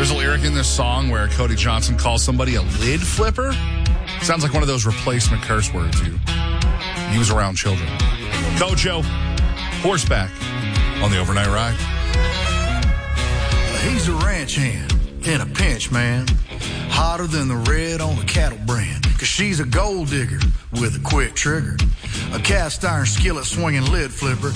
There's a lyric in this song where Cody Johnson calls somebody a lid flipper. Sounds like one of those replacement curse words you use around children. Kojo, horseback on the overnight ride. He's a ranch hand in a pinch, man. Hotter than the red on a cattle brand. 'Cause she's a gold digger with a quick trigger. A cast iron skillet swinging lid flipper.